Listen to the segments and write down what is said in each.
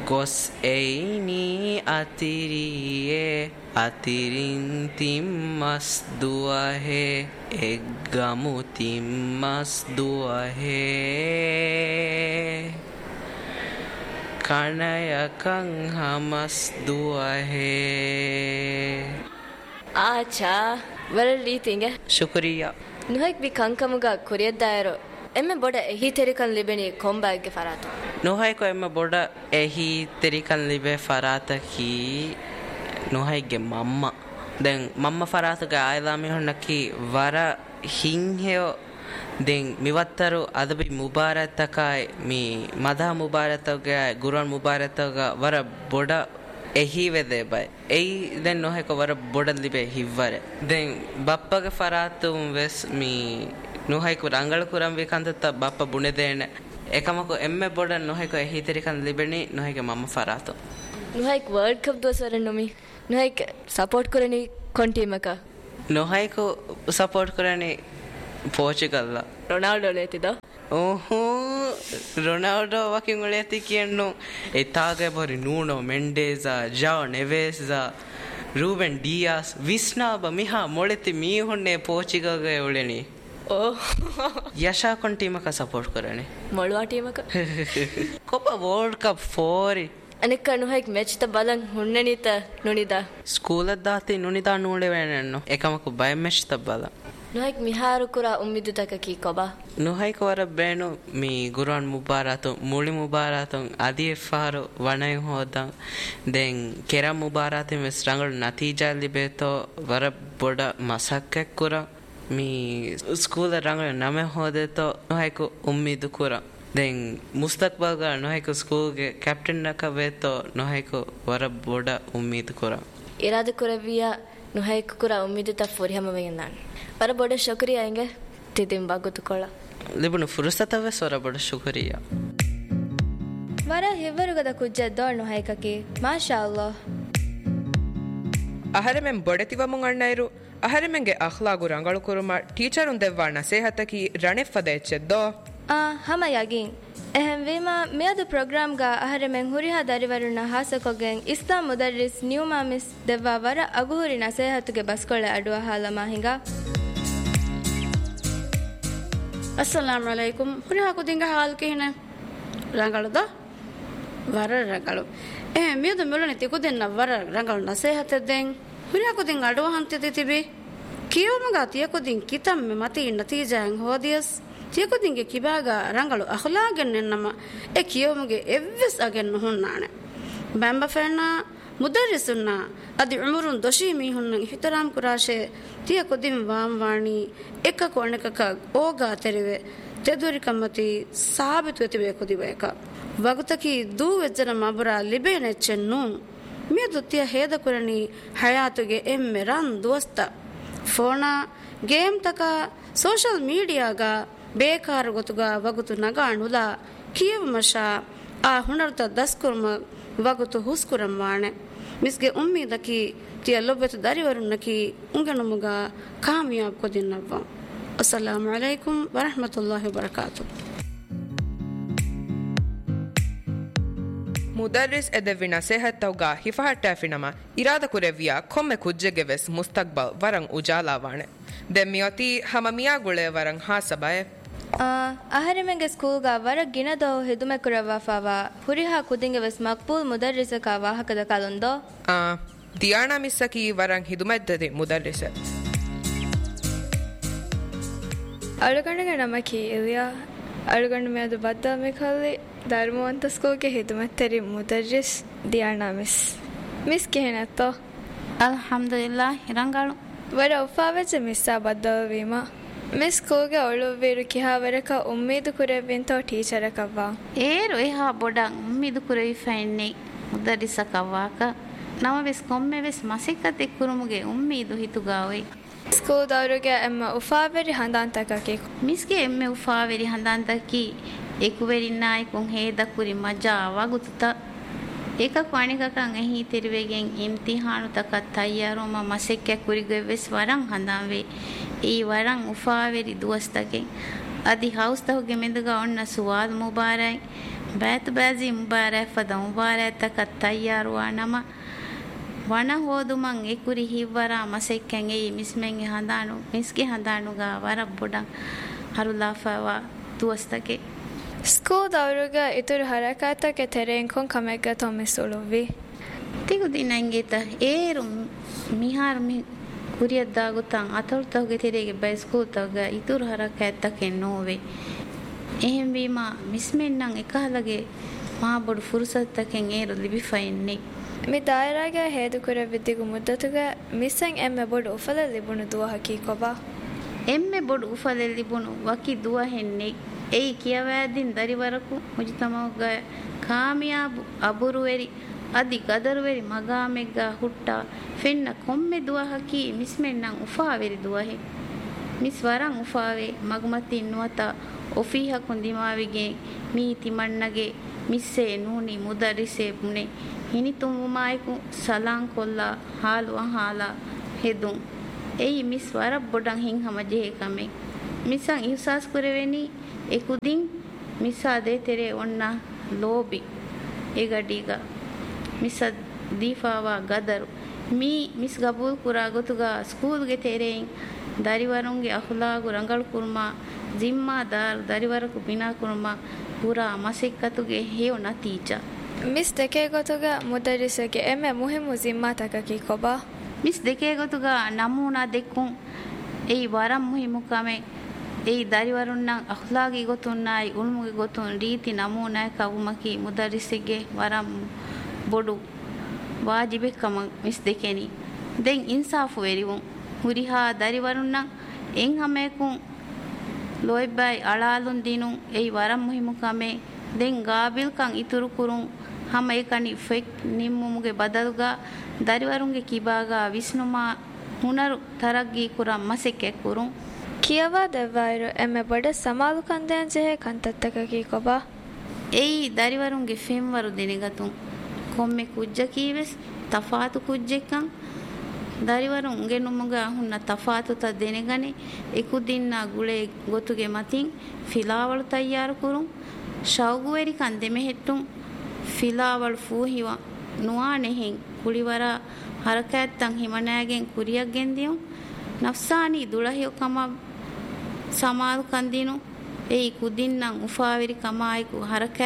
ගොස් එයිනි අතිරියේ අතිරින් තිම්මස් දුවහේ එක්ගමු තිම්මස් දුවහේ කණයකං Hamas දුවහේ ආචා වලලීතිංග ಶುಕ್ರಿಯಾ ನುಹೈಕ್ B ಕಂಕಮುಗ ಕುರಿಯದ್ದಾಯರೋ ಎಮ್ಮೆ ಬೊಡ ಎಹಿ ತೆರಿಕನ್ ಲಿಬೆನಿ ಕೊಂಬಾಗ್ಗೆ ಫರಾತ ನುಹೈಕೊ ಎಮ್ಮೆ ಬೊಡ ಎಹಿ ತೆರಿಕನ್ ಲಿಬೆ ಫರಾತಕಿ ನುಹೈಗೆ ಮಮ್ಮ ದೆನ್ ಮಮ್ಮ ಫರಾತಗೆ ಆಯ್ದಾಮಿ ಹೊನ್ನಕಿ ವರ ಹಿಂಹೆಯೋ ದೆನ್ ಮಿವತ್ತರು ಅದಬಿ ಮುಬಾರತಕಾಯ್ ಮಿ ಮದಾ ಮುಬಾರತಗೆ ಗುರುನ್ ಮುಬಾರತಗ ವರ ಬೊಡ එහි වෙදේ බයි එයි දැන් නොහෙක වර බොඩ ලිබේ හිව්වර දැන් බප්පගේ ෆරාතුම් වෙස් මී නොහෙක රංගල කුරම් විකන්තත බප්ප බුනේ දෙන එකමක එම්මෙ බොඩ නොහෙක එහි තරිකන් ලිබෙනි නොහෙක මම ෆරාතු නොහෙක වර්ල්ඩ් කප් දොසරන් නොමි නොහෙක සපෝට් කරනි කොන්ටීමක නොහෙක සපෝට් කරනි පෝර්චුගල්ලා රොනාල්ඩෝ ලේතිද ಓಹೋ ರೊನಾಲ್ಡೋ ವಾಕಿಂಗ್ ಒಳ್ಳೆಯತಿ ಕಿಯನ್ನು ಎತ್ತಾಗೆ ಬರಿ ನೂನೋ ಮೆಂಡೇಜಾ ಜಾವ್ ನೆವೇಸಾ ರೂಬೆನ್ ಡಿಯಾಸ್ ವಿಸ್ನಾಬ ಮಿಹಾ ಮೊಳೆತಿ ಮೀ ಹೊನ್ನೆ ಪೋರ್ಚುಗಲ್ಗೆ ಒಳ್ಳೆನಿ ಓ ಯಶಾ ಕೊನ್ ಟೀಮಕ support ಕರಣೆ ಮೊಳ್ವಾ ಟೀಮಕ Koppa world cup ಫೋರಿ ಅನಕ್ಕ ನುಹೈಕ್ match ತ ಬಲಂ ಹುಣ್ಣನಿತ ನುನಿದ ಸ್ಕೂಲ್ ದಾತಿ ನುನಿದ ನೋಡೆ ವೇಣನ್ನು ಏಕಮಕ ಬಯ ಮ್ಯಾಚ್ ತ ಬಲ ನುಹೈಕ್ ಮಿಹಾರು ಕುರ ಉಮ್ಮಿದು ತಕ ಕಿ ಕೊಬಾ ನುಹೈಕ ವರ ಬೇಣು ಮಿ ಗುರುನ್ ಮುಬಾರಾತು ಮುಳಿ ಮುಬಾರಾತು ಅದಿ ಫಾರು ವಣೈ ಹೋದ ದೆನ್ ಕೆರ ಮುಬಾರಾತು ಮೆಸ್ ರಂಗಳು ನತೀಜಾ ಲಿಬೇತೋ ವರ ಬೊಡ ಮಸಕ್ಕೆ ಕುರ ಮಿ ಸ್ಕೂಲ್ ರಂಗಳು ನಮೆ ಹೋದೆತೋ ನುಹೈಕ ಉಮ್ಮಿದು ಕುರ ದೆನ್ ಮುಸ್ತಕ್ಬಲ್ಗ ನುಹೈಕ ಸ್ಕೂಲ್ಗೆ ಕ್ಯಾಪ್ಟನ್ ನಕ ವೇತೋ ನುಹೈಕ ವರ ಬೊಡ ಉಮ್ಮಿದು ಕುರ ಇರಾದ ಕುರವಿಯ ನುಹೈಕ ಕುರ ಉಮ್ಮಿದು ತ ಫೋರಿ ಹಮವೆಂದಾನ್ ವರ ಬೊಡ ಶುಕ್ರಿಯಾ ಇಂಗೆ ತಿದಿಂ ಬಾಗುತುಕೊಳ್ಳ ಲಿಬುನು ಫುರ್ಸತವೆ ಸೊರ ಬೊಡ ಶುಕ್ರಿಯಾ ವರ ಹೆವ್ವರುಗದ ಕುಜ್ಜ ದೋಳ್ನು ಹೈಕಕಿ ಮಾಶಾ ಅಲ್ಲಾಹ್ ಅಹರೆಮೆಂ ಬೊಡೆತಿವಮುಂ ಅಣ್ಣೈರು ಅಹರೆಮೆಂಗೆ ಅಖ್ಲಾಗು ರಂಗಳು ಕುರುಮ ಟೀಚರುನ್ ದೆವ್ವಾ ನಸೇಹತಕಿ ರಣೆಫ್ಫದ ಎಚ್ಚೆದ್ದೋ ಹಮ ಯಾಗಿನ್ ಎಹೆಂ ವೀಮಾ ಮಿಯದು ಪ್ರೋಗ್ರಾಮ್ಗಾ ಅಹರೆಮೆಂ ಹುರಿಹಾ ದರಿವರುನ ಹಾಸಕೊಗೆಂ ಇಸ್ಲಾಂ ಮುದರ್ರಿಸ್ ನ್ಯೂಮಾ ಮಿಸ್ ದೆವ್ವಾ ವರ ಅಗುಹುರಿ ನಸೇಹತುಗೆ ಬಸ್ಕೊಳೆ ಅಡುವ ಹಾಲಮಾ ಹಿಂಗಾ अस्सलाम अलैकुम हुरिहा को दिंगा हाल के हिने रंगल दो वर रंगल ए मेदो मेलने ते को दिन वर रंगल नसेहत दें हुरिहा को दिंगा अडो हंते तिबे कियो मगा तिया को दिन कितम में मती नतीजा हो दियस तिया को दिंगे किबागा रंगल अखलागन ननमा ए कियो मगे एव्वस अगन हुन्नाने बंबा फेना ಮುದರಿಸುನ್ನ ಅದಿ ಉಮರುನ್ ದೊಶಿ ಮೀಹುನ್ನ ಹಿತರಾಮ್ ಕುರಾಶೆ ತಿಯ ಕೊದಿಂ ವಾಮ್ ವಾಣಿ ಎಕ್ಕ ಕೋಣಕಕ ಓಗಾ ತೆರಿವೆ ತೆದುರಿ ಕಮ್ಮತಿ ಸಾಬಿತು ಎತಿವೆ ಕೊದಿಬೇಕ ವಗುತಕಿ ದೂ ವೆಜ್ಜನ ಮಬರ ಲಿಬೇನೆಚ್ಚೆನ್ನು ಮೇದು ತಿಯ ಹೇದ ಕುರಣಿ ಹಯಾತುಗೆ ಎಮ್ಮೆ ರನ್ ದೋಸ್ತ ಫೋನ ಗೇಮ್ ತಕ ಸೋಷಲ್ ಮೀಡಿಯಾಗ ಬೇಕಾರ ಗೊತುಗ ವಗುತು ನಗಾಣುಲ ಕಿಯವ ಮಶಾ ಆ ಹುಣರ್ತ ದಸ್ಕುರ್ಮ ವಗುತು ಹುಸ್ಕುರಂ ವಾಣೆ ಮಿಸ್ಗೆ ಉಮ್ಮೀದಕಿ ತಿಯ ಲೊಬ್ಬೆತು ದರಿವರುನ್ನಕಿ ಉಂಗನುಮುಗ ಕಾಮಯಾಬ್ ಕೊದಿನ್ನವ್ವ ಅಸ್ಸಲಾಮು ಅಲೈಕುಂ ವರಹಮತುಲ್ಲಾಹಿ ವಬರಕಾತು ಮುದರ್ರಿಸ್ ಎದೆವಿ ನಸೇಹತ್ತವ್ಗ ಹಿಫಹಟ್ಟಾಫಿನಮ ಇರಾದ ಕುರೆವಿಯ ಕೊಮ್ಮೆ ಕುಜ್ಜೆಗೆ ವೆಸ್ ಮುಸ್ತಕ್ಬಲ್ ವರಂ ಉಜಾಲಾವಾಣೆ ದೆಮ್ಮಿಯತಿ ಹಮ ಮಿಯಾಗುಳೆ ವರಂ ಹಾಸಬಾಯೆ ಅಹರೆಮೆಂಗೆ ಸ್ಕೂಲ್ಗ ವರ ಗಿಣದೋ ಹಿದುಮೆ ಕುರವಾಫಾವ ಹುರಿಹಾ ಕುದಿಂಗೆ ವೆಸ್ ಮಕ್ಬೂಲ್ ಮುದರ್ರಿಸಕ ವಾಹಕದ ಕಾಲೊಂದೋ ದಿಯಾಣ ಮಿಸ್ಸಕಿ ವರಂ ಹಿದುಮೆದ್ದದೆ ಮುದರ್ರಿಸೆ ಅಳುಗಂಡಿಗೆ ನಮಕಿ ಇಲಿಯಾ ಅಳುಗಂಡು ಮೇದು ಬದ್ದ ಮಿಖಲ್ಲಿ ಧರ್ಮವಂತ ಸ್ಕೂಲ್ಗೆ ಹಿದುಮೆತ್ತರಿ ಮುದರ್ರಿಸ್ ದಿಯಾಣ ಮಿಸ್ ಕಿಹೆನತ್ತೋ ಅಲ್ಹಮ್ದುಲಿಲ್ಲಾಹ್ ಹಿರಂಗಾಳು ವರ ಉಫಾವೆಜ ಮಿಸ್ಸಾ ಬದ್ದವೀಮಾ ಮಿಸ್ ಕೋಗೆ ಒಳುವೇರು ಕಿಹಾವರಕ ಉಮ್ಮೀದು ಕುರೆವಿಂತೋ ಟೀಚರಕವ್ವಾ ಏರು ಎಹಾ ಬೊಡಂ ಉಮ್ಮೀದು ಕುರೆವಿ ಫೈನ್ನೆ ಮುದರಿಸಕವ್ವಾಕ ನಮ ವೆಸ್ ಕೊಮ್ಮೆ ವೆಸ್ ಮಸಿಕತೆ ಕುರುಮುಗೆ ಉಮ್ಮೀದು ಹಿತುಗಾವೆ ಸ್ಕೂಲ್ದವರಿಗೆ ಎಮ್ಮ ಉಫಾವೆರಿ ಹಂದಾಂತಕಕಿ ಮಿಸ್ಗೆ ಎಮ್ಮೆ ಉಫಾವೆರಿ ಹಂದಾಂತಕಿ ಎಕುವೆರಿನ್ನಾಯಿ ಹೇದ ಕುರಿ ಮಜಾವಾ ಗುತುತ ಏಕ ಕ್ವಾಣಿಕಕಂ ಎಹಿ ತಿರುವೆಗೆಂ ಇಮ್ತಿಹಾನು ತಕ ತಯ್ಯಾರೋಮ ಮಸೆಕ್ಕೆ ಕುರಿಗೆ ವೆಸ್ ವರಂ ಹಂದಾವೆ ಈ ವರಂ ಉಫಾವೆರಿ ದುವಸ್ತಗೆ ಅದಿ ಹೌಸ್ತಹುಗೆ ಮೆದುಗ ಒಣ್ಣ ಸುವಾದ್ ಮುಬಾರೈ බෑතු බෑසි මුබාරක් ෆද මුබාරක් තක තයාරුවා නම වන හෝදුමන් එකුරි හිවරා මසෙක්කන් ඒ මිස්මෙන් හඳානු මිස්කි හඳානුගා වර බොඩන් හරුලාෆවා තුවස්තකේ ස්කූල් දවරුග ඉතුරු හරකාතක තෙරෙන් කොන් කමෙක්ග තොමිසුලුවි තිගු දිනංගේත ඒරුම් මිහාර මි කුරියද්දාගුතන් අතොල්තවගේ තෙරේගේ බයි ස්කූල් තවග ඉතුරු හරකාතක නෝවේ එහෙම වීම මිස්මෙන්නම් එකහලගේ මා බොඩු ෆුර්සත්තකෙන් ඒරු ලිබිෆයින්නේ මේ දායරාගේ හේතු කර විදිගු මුද්දතුග මිස්සෙන් එම්මෙ බොඩු උෆල ලිබුණු දුවහකී කොබා එම්මෙ බොඩු උෆල ලිබුණු වකි දුවහෙන්නේ ඒ කියවෑදින් දරිවරකු මුජිතමෝග කාමියාබු අබුරුවෙරි අදි ගදරුවෙරි මගාමෙග්ගා හුට්ටා ෆෙන්න කොම්මෙ දුවහකී මිස්මෙන්නම් උෆාවෙරි දුවහෙ මිස් වරන් උෆාවේ මගමතින් නුවතා ඔෆීහකුන් දිමාවිගේ මී තිමන්නගේ මිස්සේ නූනි මුදරිසේ පුනේ හිනිතුමුමායිකු සලාන් කොල්ලා හාලුවන් හාලා හෙදුන් එයි මිස් වර බොඩන් හින් හමජේ කමෙ මිසන් ඉහසස් කරවෙනි එකුදින් මිසා දේ තෙරේ ඔන්නා ලෝබි එගඩීගා මිස දීෆාවා ගදරු මී මිස් ගබූල් කුරා ගොතුගා ස්කූල්ගේ තෙරෙන් දරිවරුන්ගේ අහුලාගු රංගල් කුර්මා ಜಿಮ್ಮಾದಾರ್ ದರಿವರಕು ಬಿನಾ ಕುರುಮ ಪೂರಾ ಮಸಿಕ್ಕತುಗೆ ಹೇಯೋ ನತೀಜಾ ಮಿಸ್ ದೆಕೆ ಗೊತುಗ ಮುದರಿಸಗೆ ಎಮ್ಮೆ ಮುಹಿಮು ಜಿಮ್ಮಾ ತಕಕಿ ಕೊಬಾ ಮಿಸ್ ದೆಕೆ ಗೊತುಗ ನಮೂನಾ ದೆಕ್ಕು ಏಯ್ ವರಂ ಮುಹಿಮು ಕಮೆ ಏಯ್ ದರಿವರುನ್ನ ಅಖ್ಲಾಗಿ ಗೊತುನ್ನಾಯಿ ಉಲ್ಮುಗೆ ಗೊತುನ್ ರೀತಿ ನಮೂನಾ ಕವುಮಕಿ ಮುದರಿಸಗೆ ವರಂ ಬೊಡು ವಾಜಿಬೆ ಕಮ ಮಿಸ್ ದೆಕೆನಿ ದೆನ್ ಇನ್ಸಾಫು ವೆರಿವು ಹುರಿಹಾ ದರಿವರುನ್ನ ಎಂಗ್ ಹಮೇಕು ලොයිබයි අලාලුන් දිනු එයි වරම් මුහිමුකමේ දෙන් ගාබිල් කන් ඉතුරු කුරුන් හැම එකනි ෆෙක් නිම්මුමුගේ බදල්ගා දරිවරුන්ගේ කිබාගා විස්නුමා හුනරු තරග්ගී කුරම් මසෙක්කේ කුරුන් කියවා දෙවයිරු එමෙ බඩ සමාලු කන්දෙන් ජෙහෙ කන්තත්තකකී කොබා එයි දරිවරුන්ගේ ෆෙම්වරු දෙනගතුන් කොම්මෙ කුජ්ජ කීවෙස් තෆාතු කුජ්ජෙක්කන් දරිවරු උන්ගේ නුමුගා හුන්න තෆාතුත දෙනගනේ එකුදින්නා ගුලේ ගොතුගේ මතින් ෆිලාවලු තයාරු කුරුන් ෂවුගුවෙරි කන් දෙමෙහෙට්ටුන් ෆිලාවලු ෆූහිවා නුවානෙහෙන් කුලිවරා හරකෑත්තන් හිමනෑගෙන් කුරියක් ගෙන්දියුන් නෆ්සානී දුලහියෝ කම සමාල් කන්දිනු එයි කුදින්නම් උෆාවිරි කමායිකු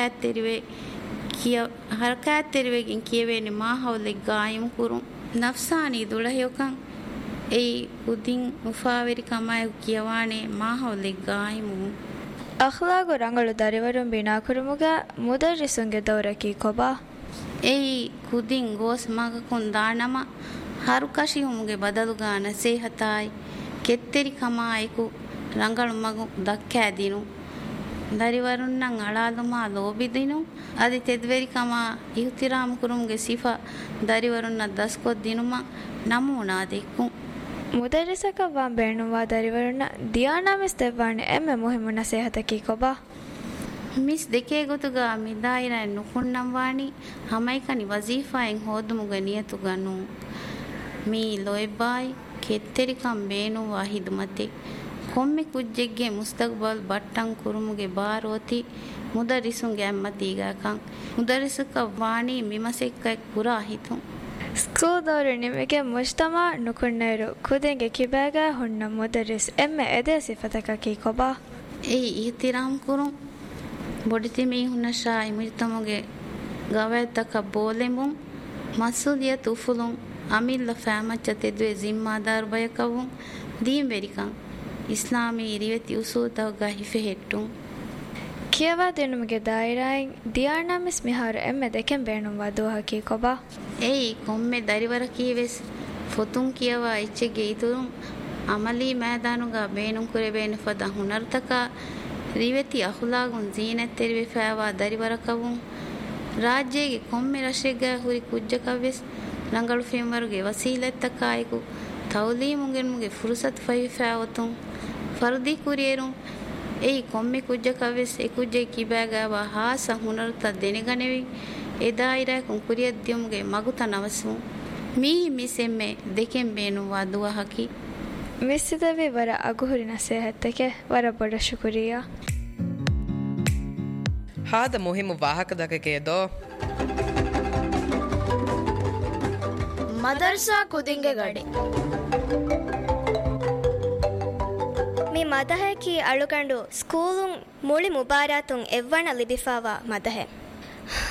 හරකෑත්තෙරිවෙගෙන් කියවෙන්නේ මාහවලෙක් ගායමු කුරුන් නෆ්සානී දුලහියෝකන් එයි උදින් උෆාවෙරි කමායු කියවානේ මාහවලෙක් ගායමු අඛලාගු රංගලු දරිවරුන් බිනා කුරුමුග මුදරිසුන්ගේ දවරකී කොබා එයි කුදින් ගෝස් මගකුන් දානම හරුකෂිහුමුගේ බදලු ගාන සේහතායි කෙත්තෙරි කමායිකු රංගලු මගු දක්කෑ දිනු දරිවරුන්නම් අලාලුමා ලෝබිදිනු අදි තෙද්වෙරි කමා ඉහ්තිරාම් කුරුමුගේ සිෆා දරිවරුන්න දස්කොත් දිනුම නමූනා දෙක්කු මුදරිසක වන් බේනුවා දරිවරුන්න දියානාමිස් දෙවවානේ එමෙ මුහිමු නසේහතකී කොබා මිස් දෙකේ ගොතුගා මිදායිරයි නුකුන්නම් වානි හමයිකනි වසීෆායෙන් හෝදුමුගේ නියතු ගනු මී ලොයිබායි කෙත්තෙරිකම් බේනුවා හිදුමතේ කොම්මෙ කුජ්ජෙක්ගේ මුස්තක්බල් බට්ටන් කුරුමුගේ බාරෝති මුදරිසුන්ගේ අම්මතීගාකන් මුදරිසක වාණී මිමසෙක්කයි පුරා හිතුන් ස්කූල් දවරු නිමගේ මුජ්තමා නුකුන්නේරු කුදෙන්ගේ කිබෑගා හුන්න මුදරිස් එම්මෙ එදේ සිෆතකකී කොබා එයි ඉහ්තිරාම් කුරුන් බොඩිතිමී හුන්නශායි මුජ්තමුගේ ගවැත්තක බෝලෙමුන් මස්සුලියත් උෆුලුන් අමිල්ල ෆෑමච්ච තෙදුවේ ಜಿಮ್ಮಾದಾರ್ බයකවුන් දීම් වෙරිකන් ඉස්ලාමී ඉරිවෙති උසූතවගා හිෆෙහෙට්ටුන් කියවා දෙනුමගේ දායිරායින් දියානාමිස් මිහාර එම්මෙ දෙකෙන් බේනුම් වදුවහකී කොබා එයි කොම්මෙ දරිවර කීවෙස් ෆොතුන් කියවා ඉච්චෙගේ ඉතුරුන් අමලී මෑදානුගා බේනුම් කුරෙබේන ෆද හුනර්තකා රිවෙති අහුලාගුන් ජීනැත්තෙරිවෙ ෆෑවා දරිවරකවුන් රාජ්‍යයේ කොම්මෙ රශෙගා හුරි කුජ්ජකවෙස් රංගලු ෆිල්ම්වරුගේ වසීලත්තකායිකු තවලීමුගෙන්මුගේ ෆුරුසත් ෆයිෆෑවතුන් ෆර්දි කුරියරුන් එයි කොම්මෙ කුජ්ජකවෙස් එකුජ්ජේ කිබෑගාවා හාස හුනර්ත දෙනගනෙවි එදායිරාකුන් කුරියද්දියමුගේ මගුත නවසු මී මිසෙම්මෙ දෙකෙන් බේනුවා දුවහකි මිස්සිදවි වර අගුහුරි නසේහත්තක වර බොඩ ශුකුරියා ಹಾದ ಮುಹಿಮು ವಾಹಕದಕೇದೋ ಮದರ್ಸಾ ಕುದಿಂಗೆ ಗಡಿ ಮಿ ಮದಹಕಿ ಅಳುಕಂಡು ಸ್ಕೂಲು ಮುಳಿ ಮುಬಾರಾತುಂ ಎವ್ವಣ ಲಿಬಿಫಾವಾ ಮದಹೆ